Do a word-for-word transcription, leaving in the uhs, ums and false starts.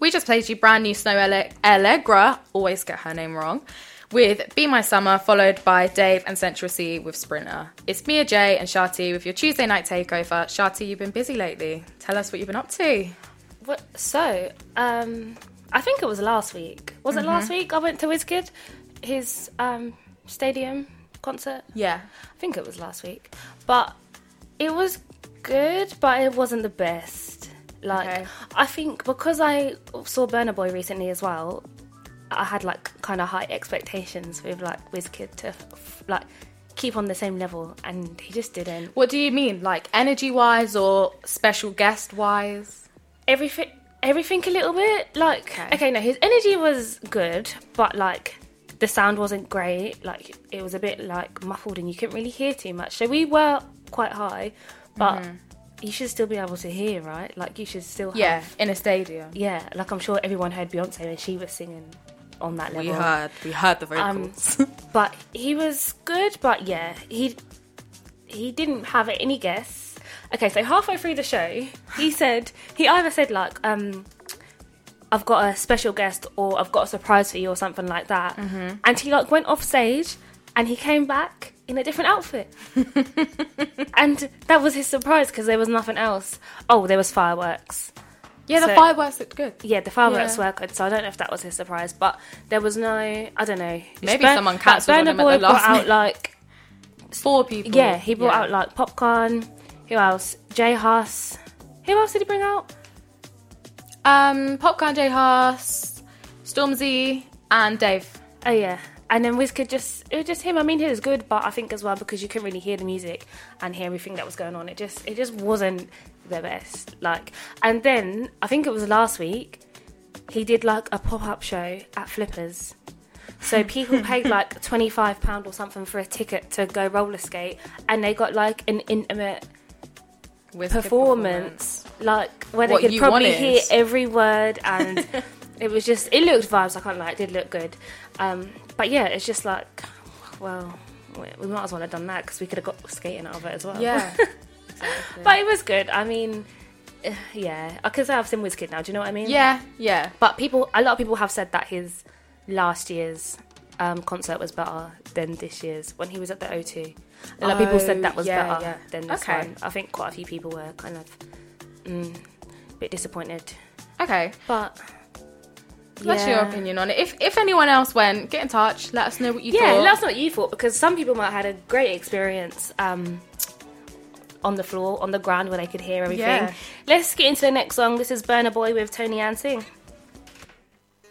we just played you brand new Snow Alle- Allegra, always get her name wrong, with Be My Summer, followed by Dave and Central C with Sprinter. It's Mia J and Shati with your Tuesday night takeover. Shati, you've been busy lately. Tell us what you've been up to. What, so, um, I think it was last week. Was Mm-hmm. it last week? I went to WizKid, his um, stadium concert. Yeah. I think it was last week. But it was good, but it wasn't the best. Like, Okay. I think because I saw Burna Boy recently as well, I had like kind of high expectations with like WizKid to like keep on the same level, and he just didn't. What do you mean? Like energy-wise or special guest-wise? Everything, everything a little bit. Like, Okay. okay, no, his energy was good, but like the sound wasn't great. Like it was a bit like muffled, and you couldn't really hear too much. So we were quite high, but Mm-hmm. you should still be able to hear, right? Like you should still have, Yeah, in a stadium. yeah. Like I'm sure everyone heard Beyonce when she was singing on that level. We heard, we heard the Um, vocals. But he was good, but yeah, he he didn't have any guests. Okay, so halfway through the show, he said, he either said like, um, I've got a special guest or I've got a surprise for you or something like that. Mm-hmm. And he like went off stage and he came back in a different outfit. And that was his surprise because there was nothing else. Oh, there was fireworks. Yeah, the So- fireworks looked good. Yeah, the fireworks Yeah. were good, so I don't know if that was his surprise, but there was no, I don't know. Maybe Burn- someone like, cancelled on Burna him at Boy the last brought out minute. like, Four people. yeah, he brought Yeah. out like Popcorn. Who else? Jay Huss. Who else did he bring out? Um, Popcorn, J Huss, Stormzy, and Dave. Oh yeah, and then WizKid just, it was just him. I mean, he was good, but I think as well because you couldn't really hear the music and hear everything that was going on. It just, it just wasn't the best. Like, and then I think it was last week. He did like a pop-up show at Flippers. So people paid like twenty-five pounds or something for a ticket to go roller skate, and they got like an intimate With performance, like where What they could you probably wanted. hear every word, and it was just, it looked vibes, I can't lie, it did look good. Um, but yeah, it's just like, well, we, we might as well have done that because we could have got skating out of it as well. Yeah. Exactly. But it was good. I mean, uh, yeah, because I've seen WizKid now, do you know what I mean? Yeah, yeah. But people, a lot of people have said that his last year's um, concert was better than this year's when he was at the O two. A lot of people said that was Oh, yeah, better yeah. than this Okay. one. I think quite a few people were kind of mm, a bit disappointed. Okay. But That's yeah. your opinion on it. If if anyone else went, get in touch. Let us know what you Yeah, thought. let us know what you thought, because some people might have had a great experience um, on the floor, on the ground, where they could hear everything. Yeah. Let's get into the next song. This is Burna Boy with Tony Ann Sing.